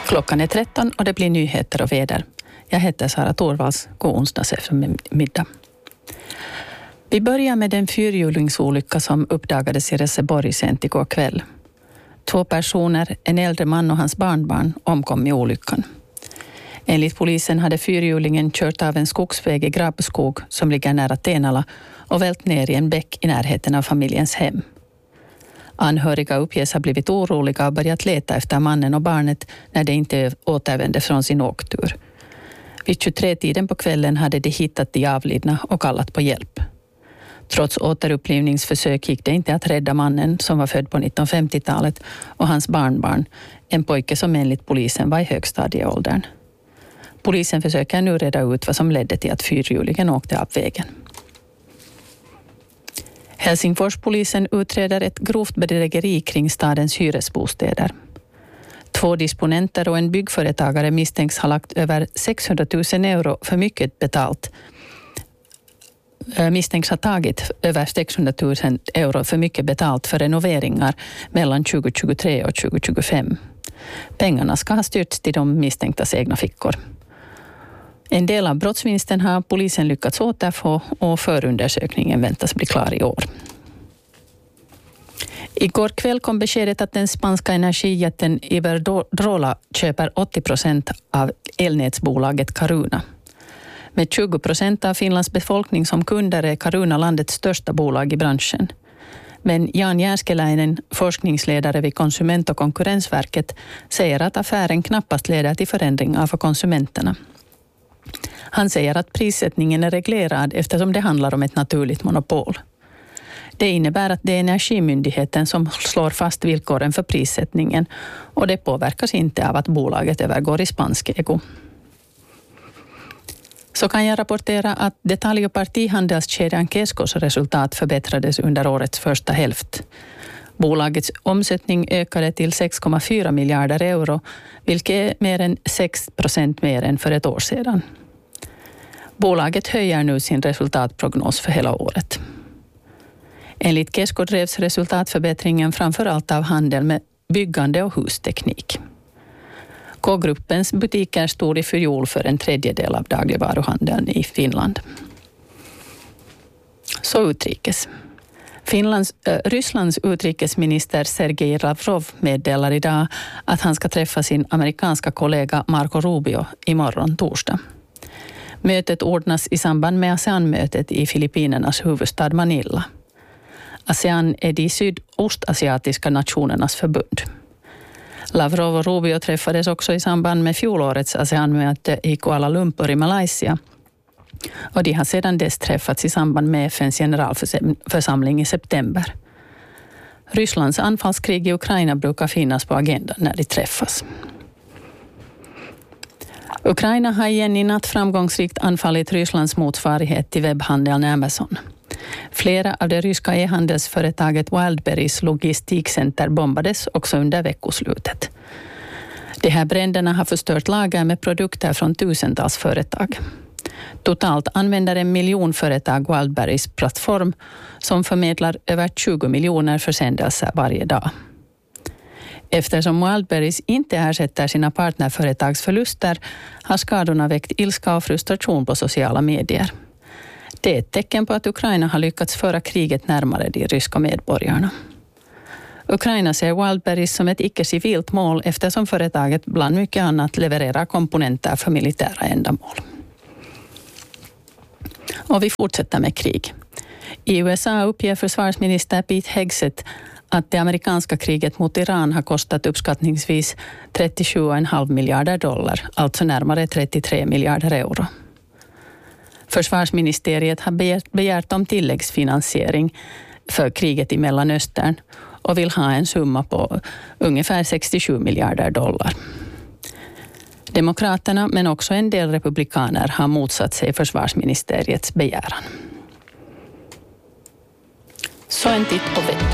Klockan är 13 och det blir nyheter och väder. Jag heter Sara Torvalds. God onsdags eftermiddag. Vi börjar med den fyrhjulingsolycka som uppdagades i Reseborg sent igår kväll. 2 personer, en äldre man och hans barnbarn, omkom i olyckan. Enligt polisen hade fyrhjulingen kört av en skogsväg i Grabskog som ligger nära Tenala och vält ner i en bäck i närheten av familjens hem. Anhöriga uppges ha blivit oroliga och börjat leta efter mannen och barnet när de inte återvände från sin åktur. Vid 23-tiden på kvällen hade de hittat de avlidna och kallat på hjälp. Trots återupplivningsförsök gick det inte att rädda mannen som var född på 1950-talet och hans barnbarn, en pojke som enligt polisen var i högstadieåldern. Polisen försöker nu reda ut vad som ledde till att fyrhjulingen åkte av vägen. Helsingforspolisen utreder ett grovt bedrägeri kring stadens hyresbostäder. 2 disponenter och en byggföretagare misstänks ha lagt över 600 000 euro för mycket betalt. Misstänks ha tagit över 600 000 euro för mycket betalt för renoveringar mellan 2023 och 2025. Pengarna ska ha styrts till de misstänktas egna fickor. En del av brottsvinsten har polisen lyckats återfå och förundersökningen väntas bli klar i år. Igår kväll kom beskedet att den spanska energijätten Iberdrola köper 80% av elnätsbolaget Caruna. Med 20% av Finlands befolkning som kunder är Caruna landets största bolag i branschen. Men Jan Jääskeläinen, forskningsledare vid Konsument- och konkurrensverket, säger att affären knappast leder till förändringar för konsumenterna. Han säger att prissättningen är reglerad eftersom det handlar om ett naturligt monopol. Det innebär att det är Energimyndigheten som slår fast villkoren för prissättningen och det påverkas inte av att bolaget övergår i spansk ägo. Så kan jag rapportera att detalj- och partihandelskedjan Keskos resultat förbättrades under årets första hälft. Bolagets omsättning ökade till 6,4 miljarder euro, vilket är mer än 6% mer än för ett år sedan. Bolaget höjer nu sin resultatprognos för hela året. Enligt Kesko drevs resultatförbättringen framförallt av handel med byggande och husteknik. K-gruppens butiker stod i fjol för en tredjedel av dagligvaruhandeln i Finland. Så utrikes. Rysslands utrikesminister Sergej Lavrov meddelar idag att han ska träffa sin amerikanska kollega Marco Rubio imorgon torsdag. Mötet ordnas i samband med ASEAN-mötet i Filippinernas huvudstad Manila. ASEAN är de sydostasiatiska nationernas förbund. Lavrov och Rubio träffades också i samband med fjolårets ASEAN-möte i Kuala Lumpur i Malaysia. Och de har sedan dess träffats i samband med FNs generalförsamling i september. Rysslands anfallskrig i Ukraina brukar finnas på agendan när de träffas. Ukraina har igen i natt framgångsrikt anfallit Rysslands motsvarighet till webbhandeln Amazon. Flera av det ryska e-handelsföretaget Wildberries logistikcenter bombades också under veckoslutet. De här bränderna har förstört lager med produkter från tusentals företag. Totalt använder 1 miljon företag Wildberries plattform som förmedlar över 20 miljoner försändelser varje dag. Eftersom Wildberries inte ersätter sina partnerföretags förluster har skadorna väckt ilska och frustration på sociala medier. Det är ett tecken på att Ukraina har lyckats föra kriget närmare de ryska medborgarna. Ukraina ser Wildberries som ett icke-civilt mål eftersom företaget bland mycket annat levererar komponenter för militära ändamål. Och vi fortsätter med krig. I USA uppger försvarsminister Pete Hegseth att det amerikanska kriget mot Iran har kostat uppskattningsvis 37,5 miljarder dollar, alltså närmare 33 miljarder euro. Försvarsministeriet har begärt om tilläggsfinansiering för kriget i Mellanöstern och vill ha en summa på ungefär 67 miljarder dollar. Demokraterna men också en del republikaner har motsatt sig försvarsministeriets begäran. Så en titt på vädret.